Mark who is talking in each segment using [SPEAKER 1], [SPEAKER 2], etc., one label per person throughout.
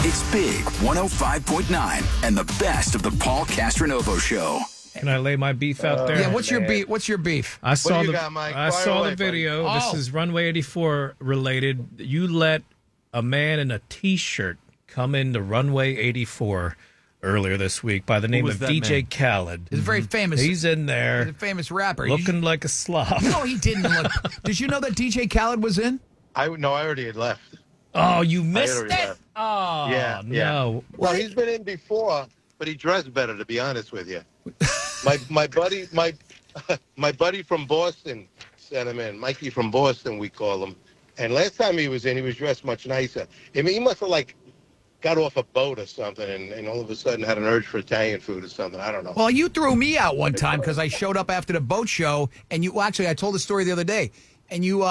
[SPEAKER 1] It's Big 105.9 and the best of the Paul Castronovo Show.
[SPEAKER 2] Can I lay my beef out there?
[SPEAKER 3] Yeah, what's your beef? What's your beef?
[SPEAKER 2] I saw
[SPEAKER 4] you
[SPEAKER 2] the
[SPEAKER 4] got, Mike?
[SPEAKER 2] I
[SPEAKER 4] Fire
[SPEAKER 2] saw
[SPEAKER 4] away,
[SPEAKER 2] the video.
[SPEAKER 3] buddy.
[SPEAKER 2] This
[SPEAKER 3] Oh.
[SPEAKER 2] is Runway 84 related. You let a man in a T-shirt come into Runway 84 earlier this week by the name
[SPEAKER 5] was
[SPEAKER 2] of
[SPEAKER 5] that
[SPEAKER 2] DJ
[SPEAKER 5] man?
[SPEAKER 2] Khaled.
[SPEAKER 3] He's a very famous.
[SPEAKER 2] He's in
[SPEAKER 3] He's
[SPEAKER 2] there
[SPEAKER 3] a famous rapper.
[SPEAKER 2] looking like a slob.
[SPEAKER 3] No, he didn't look. Did you know that DJ Khaled was in?
[SPEAKER 4] I already had left.
[SPEAKER 2] Oh, you missed
[SPEAKER 4] already
[SPEAKER 2] it?
[SPEAKER 4] left.
[SPEAKER 2] Oh,
[SPEAKER 4] Yeah.
[SPEAKER 2] no.
[SPEAKER 4] Well, he's been in before, but he dressed better, to be honest with you. my buddy my buddy from Boston sent him in. Mikey from Boston, we call him. And last time he was in, he was dressed much nicer. I mean, he must have got off a boat or something, and all of a sudden had an urge for Italian food or something. I don't know.
[SPEAKER 3] Well, you threw me out one time because I showed up after the boat show, and you actually I told the story the other day, and you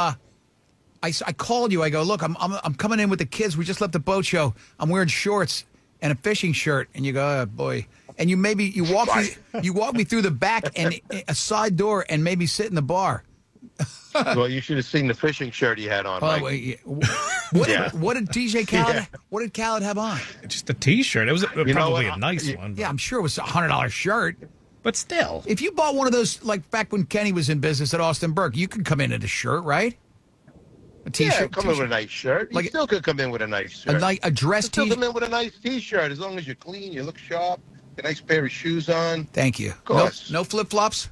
[SPEAKER 3] I called you. I go, look, I'm coming in with the kids. We just left the boat show. I'm wearing shorts and a fishing shirt, and you go, oh, boy. And you walk me through the back and a side door and made me sit in the bar.
[SPEAKER 4] Well, you should have seen the fishing shirt he had on,
[SPEAKER 3] Oh,
[SPEAKER 4] Mike.
[SPEAKER 3] wait, what,
[SPEAKER 4] Yeah.
[SPEAKER 3] what did DJ Khaled?
[SPEAKER 4] Yeah.
[SPEAKER 3] What did Khaled have on?
[SPEAKER 2] Just a T-shirt. It was
[SPEAKER 4] know
[SPEAKER 2] probably
[SPEAKER 4] what?
[SPEAKER 2] a nice one.
[SPEAKER 3] Yeah, I'm sure it was a $100 shirt.
[SPEAKER 2] But still.
[SPEAKER 3] If you bought one of those, like back when Kenny was in business at Austin Burke, you could come in a shirt, right? A T-shirt.
[SPEAKER 4] Yeah, come in with a nice shirt.
[SPEAKER 3] Like-
[SPEAKER 4] You still could come in with a nice shirt.
[SPEAKER 3] a dress
[SPEAKER 4] Still
[SPEAKER 3] T-shirt.
[SPEAKER 4] come in with a nice T-shirt as long as you're clean, you look sharp, a nice pair of shoes on.
[SPEAKER 3] Thank you.
[SPEAKER 4] course.
[SPEAKER 3] No flip-flops?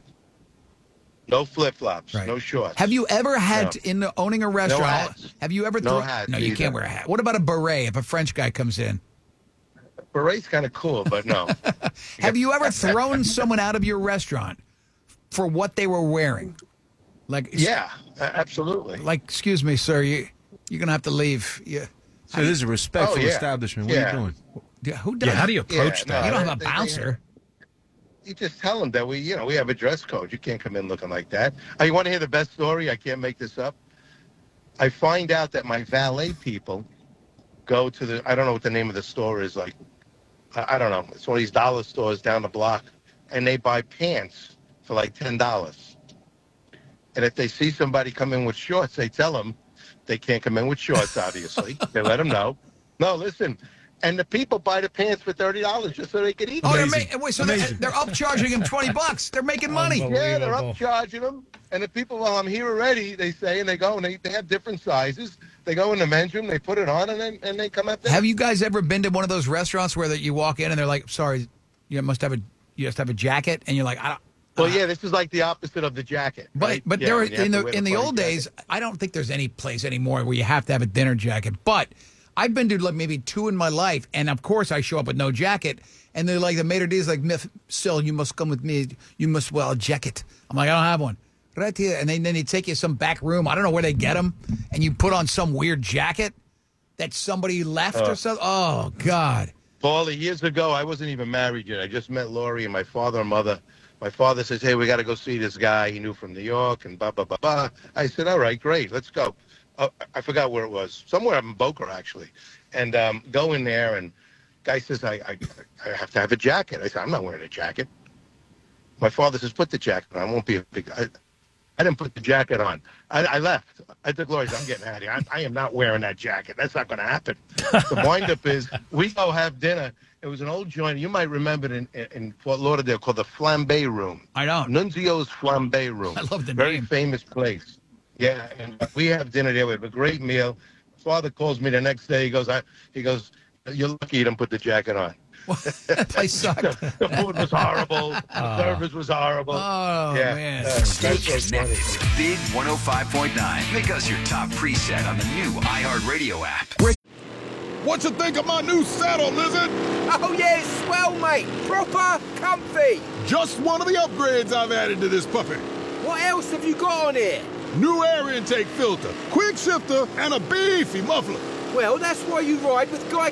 [SPEAKER 4] No flip-flops,
[SPEAKER 3] Right.
[SPEAKER 4] no shorts.
[SPEAKER 3] Have you ever had,
[SPEAKER 4] No.
[SPEAKER 3] owning a restaurant,
[SPEAKER 4] hats.
[SPEAKER 3] have you ever
[SPEAKER 4] No
[SPEAKER 3] thrown...
[SPEAKER 4] hats
[SPEAKER 3] No, you
[SPEAKER 4] either.
[SPEAKER 3] can't wear a hat. What about a beret if a French guy comes in?
[SPEAKER 4] Beret's kind of cool, but no.
[SPEAKER 3] Have you ever thrown someone out of your restaurant for what they were wearing? Like,
[SPEAKER 4] Yeah, absolutely.
[SPEAKER 3] Like, excuse me, sir, you're going to have to leave. Yeah.
[SPEAKER 5] So this is a respectful
[SPEAKER 4] Oh, yeah.
[SPEAKER 5] establishment. What
[SPEAKER 4] Yeah.
[SPEAKER 5] are you doing?
[SPEAKER 3] Yeah, who does
[SPEAKER 2] Yeah, how do you approach
[SPEAKER 4] Yeah,
[SPEAKER 2] that?
[SPEAKER 3] You don't have a
[SPEAKER 4] They-
[SPEAKER 3] bouncer.
[SPEAKER 4] You just tell them that we have a dress code. You can't come in looking like that. Oh, you want to hear the best story? I can't make this up. I find out that my valet people go to I don't know what the name of the store is. Like, I don't know. It's one of these dollar stores down the block, and they buy pants for like $10. And if they see somebody come in with shorts, they tell them they can't come in with shorts, obviously. They let them know. No, listen. And the people buy the pants for $30 just so they can eat
[SPEAKER 3] Oh,
[SPEAKER 4] them.
[SPEAKER 3] wait, so they're upcharging him $20. They're making money.
[SPEAKER 2] Unbelievable.
[SPEAKER 4] Yeah, they're
[SPEAKER 2] Unbelievable.
[SPEAKER 4] upcharging them. And the people, well, I'm here already, they say, and they go, and they have different sizes. They go in the men's room, they put it on, and they come up there.
[SPEAKER 3] Have you guys ever been to one of those restaurants where that you walk in and they're like, sorry, you just have a jacket, and you're like, I don't.
[SPEAKER 4] Well, yeah, this is like the opposite of the jacket. Right?
[SPEAKER 3] But
[SPEAKER 4] Yeah,
[SPEAKER 3] there were,
[SPEAKER 4] when you have
[SPEAKER 3] in
[SPEAKER 4] to
[SPEAKER 3] the
[SPEAKER 4] wear
[SPEAKER 3] in the
[SPEAKER 4] funny
[SPEAKER 3] old
[SPEAKER 4] jacket.
[SPEAKER 3] days, I don't think there's any place anymore where you have to have a dinner jacket. But I've been to like maybe two in my life, and of course I show up with no jacket, and they're like the maitre d' is like, still you must come with me, you must wear a jacket. I'm like, I don't have one. Right here, and then they take you to some back room. I don't know where they get them, and you put on some weird jacket that somebody left or something. Oh God.
[SPEAKER 4] Paulie, years ago, I wasn't even married yet. I just met Lori and my father and mother. My father says, hey, we got to go see this guy he knew from New York and blah, blah, blah, blah. I said, all right, great, let's go. I forgot where it was. Somewhere in Boca, actually. And go in there, and guy says, I have to have a jacket. I said, I'm not wearing a jacket. My father says, put the jacket on. I won't be a big... I didn't put the jacket on. I left. I told Lori, I'm getting out of here. I am not wearing that jacket. That's not going to happen. The wind-up is we go have dinner. It was an old joint. You might remember it in Fort Lauderdale called the Flambe Room.
[SPEAKER 3] I know.
[SPEAKER 4] Nunzio's Flambe Room.
[SPEAKER 3] I love the
[SPEAKER 4] Very
[SPEAKER 3] name.
[SPEAKER 4] famous place. Yeah, and we have dinner there. We have a great meal. Father calls me the next day. He goes, you're lucky you didn't put the jacket on.
[SPEAKER 3] That place sucked.
[SPEAKER 4] The food was horrible. The service was horrible.
[SPEAKER 3] Oh,
[SPEAKER 4] Yeah.
[SPEAKER 3] man.
[SPEAKER 1] Stay connected with Big 105.9. Make us your top preset on the new iHeartRadio app.
[SPEAKER 6] What you think of my new saddle, Lizard?
[SPEAKER 7] Oh, yeah, it's swell, mate. Proper comfy.
[SPEAKER 6] Just one of the upgrades I've added to this puppy.
[SPEAKER 7] What else have you got on here?
[SPEAKER 6] New air intake filter, quick shifter, and a beefy muffler.
[SPEAKER 7] Well, that's why you ride with Guy